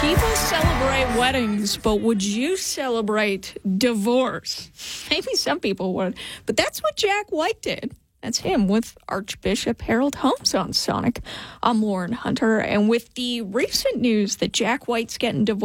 People celebrate weddings, but would you celebrate divorce? Maybe some people would, but that's what Jack White did. That's him with Archbishop Harold Holmes on Sonic. I'm Lauren Hunter, and with the recent news that Jack White's getting divorced,